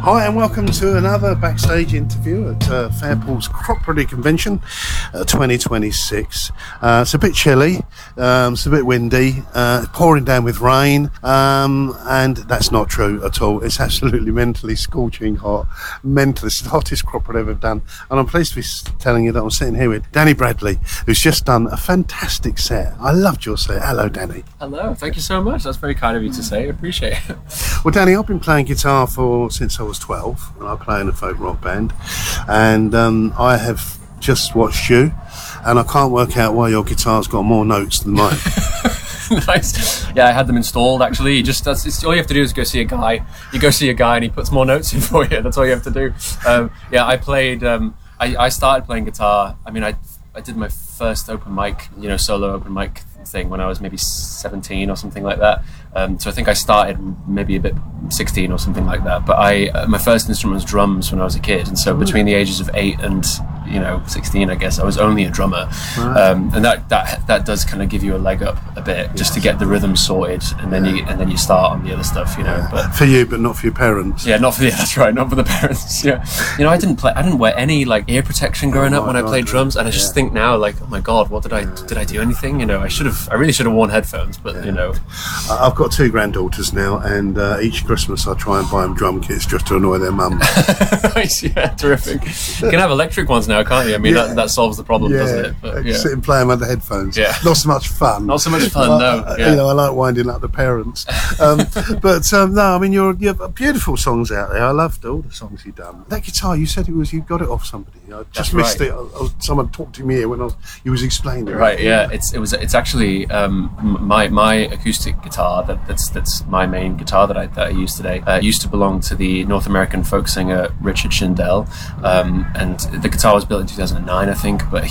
Hi and welcome to another backstage interview at Fairpools Crop Ready Convention 2026. It's a bit chilly, it's a bit windy, pouring down with rain, and that's not true at all. It's absolutely mentally scorching hot. It's the hottest crop I've ever done, and I'm pleased to be telling you that I'm sitting here with Danny Bradley, who's just done a fantastic set. I loved your set. Hello, Danny. Hello, thank you so much. That's very kind of you to say. I appreciate it. Well, Danny, I've been playing guitar since I was 12, and I play in a folk rock band, and I have just watched you, and I can't work out why your guitar's got more notes than mine. Nice. Yeah, I had them installed actually. All you have to do is go see a guy. You go see a guy and he puts more notes in for you. That's all you have to do. I played. I started playing guitar. I mean, I did my first open mic, solo open mic thing when I was maybe 17 or something like that. So I think I started maybe a bit 16 or something like that. But my first instrument was drums when I was a kid, and so between the ages of 8 and 16, I guess I was only a drummer. Right. And that does kind of give you a leg up a bit, just to get the rhythm sorted, and then you start on the other stuff, But for you, but not for your parents. Yeah, that's right, not for the parents. Yeah, I didn't wear any like ear protection growing up when I played drums, and I just think now, like, oh my god, what did I do anything? I really should have worn headphones, but I've got 2 granddaughters now, and each Christmas I try and buy them drum kits just to annoy their mum. Nice, yeah, terrific. You can have electric ones now, can't you? I mean, that solves the problem, doesn't it? But, sit and play them under headphones. Yeah, not so much fun. Not so much fun, no. Yeah. I like winding up the parents. No, I mean, you have beautiful songs out there. I loved all the songs you've done. That guitar, you said you got it off somebody. I just missed it. Someone talked to me here when you was explaining it. Right, yeah. It's actually my acoustic guitar. That's my main guitar that I use today. Used to belong to the North American folk singer Richard Shindell, and the guitar was built in 2009, I think. But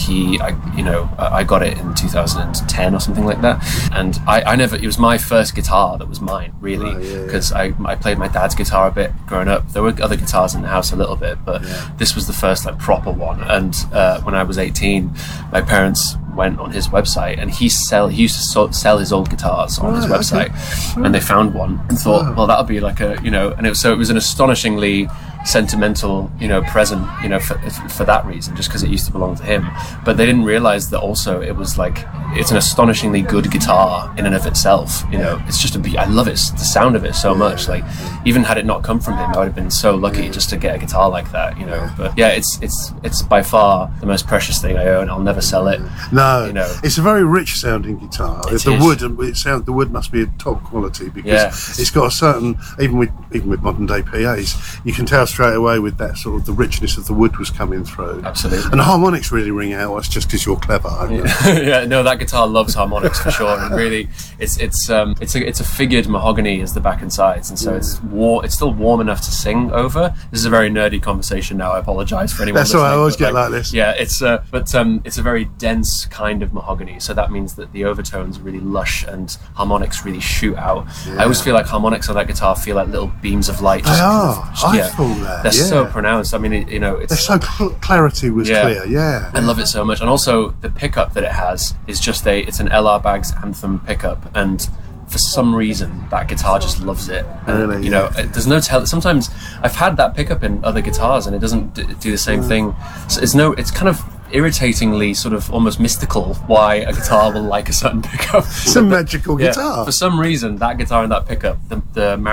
I got it in 2010 or something like that. And it was my first guitar that was mine, really, because I played my dad's guitar a bit growing up. There were other guitars in the house a little bit, but this was the first like proper one. And when I was 18, my parents went on his website, and he used to sell his old guitars on his website, and they found one and thought, well, that'll be like and it was an astonishingly sentimental present for that reason, just because it used to belong to him. But they didn't realize that also it's an astonishingly good guitar in and of itself. It's just I love it, the sound of it so much. Like, even had it not come from him, I would have been so lucky just to get a guitar like that. But yeah, it's by far the most precious thing I own. I'll never sell it. No, it's a very rich sounding guitar. The wood must be top quality, because it's got a certain, even with modern day PAs, you can tell straight away with that sort of the richness of the wood was coming through. Absolutely. And the harmonics really ring out. It's just because you're clever. That guitar loves harmonics for sure. And really, it's a figured mahogany as the back and sides, and so it's still warm enough to sing over. This is a very nerdy conversation now. I apologise for anyone. That's all right. I always get like this. Yeah, it's a very dense kind of mahogany, so that means that the overtones are really lush and harmonics really shoot out. I always feel like harmonics on that guitar feel like little beams of light. They are. I thought that. They're so pronounced. I mean, it's they're so clarity was clear. Yeah, I love it so much. And also the pickup that it has is just it's an LR Baggs Anthem pickup, and for some reason that guitar just loves it. And, really, there's no tell. Sometimes I've had that pickup in other guitars and it doesn't do the same thing. So it's kind of irritatingly sort of almost mystical why a guitar will like a certain pickup. It's a magical guitar. For some reason, that guitar and that pickup, the